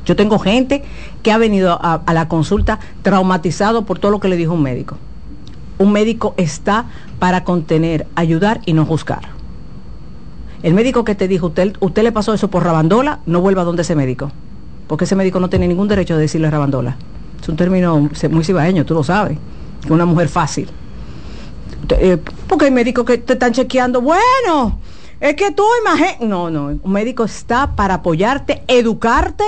Yo tengo gente que ha venido a la consulta traumatizado por todo lo que le dijo un médico. Un médico está para contener, ayudar y no juzgar. El médico que te dijo, usted le pasó eso por rabandola, no vuelva a donde ese médico, porque ese médico no tiene ningún derecho de decirle rabandola. Es un término muy cibaeño, tú lo sabes, que una mujer fácil. Porque hay médicos que te están chequeando, bueno, es que tú no, un médico está para apoyarte, educarte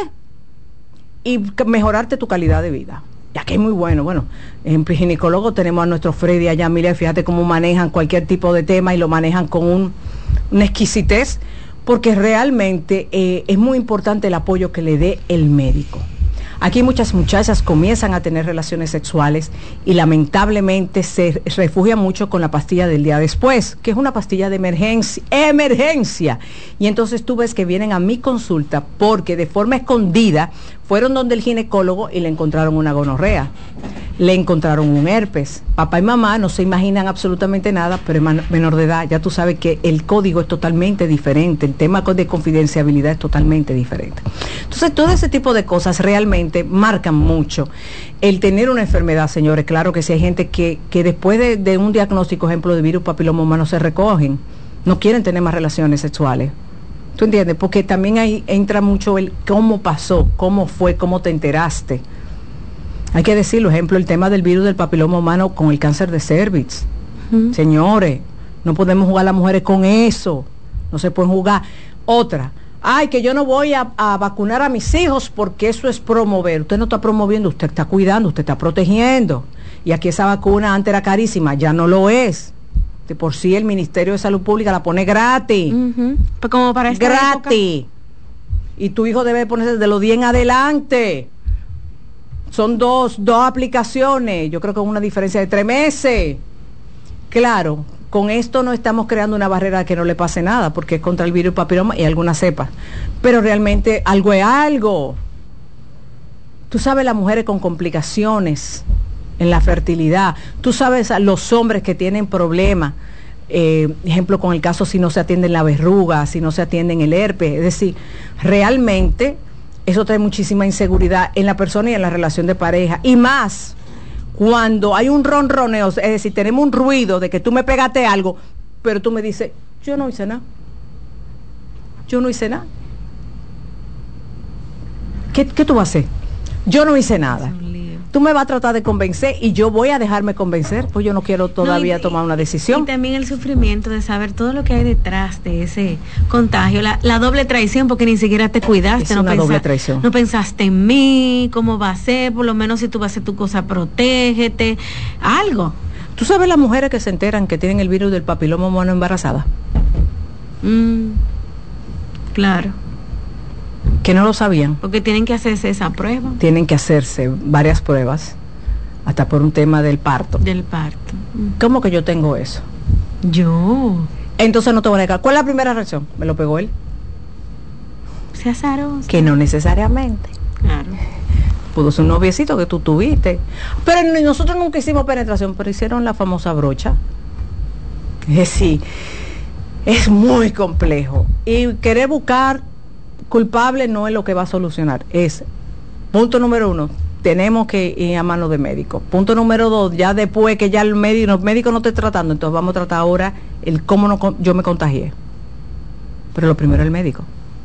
y mejorarte tu calidad de vida. Y aquí es muy bueno, en ginecólogo tenemos a nuestro Freddy allá, mira, fíjate cómo manejan cualquier tipo de tema y lo manejan con una exquisitez, porque realmente es muy importante el apoyo que le dé el médico. Aquí muchas muchachas comienzan a tener relaciones sexuales y lamentablemente se refugian mucho con la pastilla del día después, que es una pastilla de emergencia. Y entonces tú ves que vienen a mi consulta porque de forma escondida fueron donde el ginecólogo y le encontraron una gonorrea, le encontraron un herpes. Papá y mamá no se imaginan absolutamente nada, pero es menor de edad. Ya tú sabes que el código es totalmente diferente, el tema de confidencialidad es totalmente diferente. Entonces todo ese tipo de cosas realmente marcan mucho el tener una enfermedad, señores. Claro que sí, hay gente que después de un diagnóstico, ejemplo, de virus papiloma humano, se recogen, no quieren tener más relaciones sexuales. ¿Tú entiendes? Porque también ahí entra mucho el cómo pasó, cómo fue, cómo te enteraste. Hay que decirlo, ejemplo, el tema del virus del papiloma humano con el cáncer de cervix. Señores, no podemos jugar a las mujeres con eso, no se pueden jugar. Otra, que yo no voy a vacunar a mis hijos porque eso es promover. Usted no está promoviendo, usted está cuidando, usted está protegiendo. Y aquí esa vacuna antes era carísima, ya no lo es. De por sí el Ministerio de Salud Pública la pone gratis. Pues como para esta gratis época. Y tu hijo debe ponerse de los 10 en adelante. Son dos aplicaciones, yo creo que una diferencia de 3 meses. Claro, con esto no estamos creando una barrera de que no le pase nada, porque es contra el virus papiloma y algunas cepas. Pero realmente algo es algo. Tú sabes, las mujeres con complicaciones en la fertilidad, tú sabes los hombres que tienen problemas, ejemplo con el caso si no se atienden la verruga, si no se atienden el herpes, es decir, realmente eso trae muchísima inseguridad en la persona y en la relación de pareja, y más cuando hay un ronroneo, es decir, tenemos un ruido de que tú me pegaste algo, pero tú me dices, yo no hice nada. ¿Qué tú vas a hacer? Yo no hice nada. Tú me vas a tratar de convencer y yo voy a dejarme convencer, pues yo no quiero todavía tomar una decisión. Y también el sufrimiento de saber todo lo que hay detrás de ese contagio, la doble traición, porque ni siquiera te cuidaste, doble traición. No pensaste en mí, cómo va a ser, por lo menos si tú vas a hacer tu cosa, protégete, algo. ¿Tú sabes las mujeres que se enteran que tienen el virus del papiloma humano embarazadas? Claro. Que no lo sabían. Porque tienen que hacerse esa prueba. Tienen que hacerse varias pruebas, hasta por un tema del parto. ¿Cómo que yo tengo eso? Entonces no te voy a negar. ¿Cuál es la primera reacción? ¿Me lo pegó él? Sea azaroso. Que no necesariamente. Claro. Pudo ser un noviecito que tú tuviste. Pero nosotros nunca hicimos penetración, pero hicieron la famosa brocha. Es decir, es muy complejo. Y querer buscar culpable no es lo que va a solucionar. Es, punto número 1, tenemos que ir a mano de médico. Punto número 2, ya después que ya el médico no esté tratando, entonces vamos a tratar ahora el cómo yo me contagié. Pero lo primero es el médico.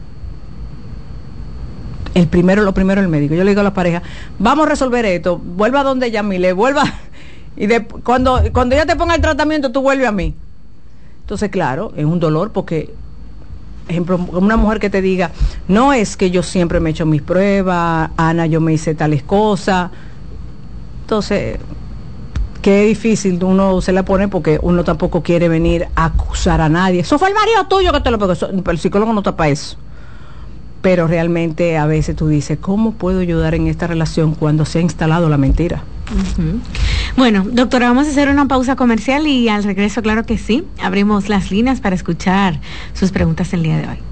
Lo primero es el médico. Yo le digo a la pareja, vamos a resolver esto, vuelva donde Yamile, vuelva, y cuando ya te ponga el tratamiento, tú vuelves a mí. Entonces, claro, es un dolor porque, ejemplo, una mujer que te diga, no es que yo siempre me he hecho mis pruebas, Ana, yo me hice tales cosas. Entonces, qué difícil uno se la pone porque uno tampoco quiere venir a acusar a nadie. Eso fue el marido tuyo que te lo pegó. El psicólogo no está para eso. Pero realmente a veces tú dices, ¿cómo puedo ayudar en esta relación cuando se ha instalado la mentira? Bueno, doctora, vamos a hacer una pausa comercial y al regreso, claro que sí, abrimos las líneas para escuchar sus preguntas el día de hoy.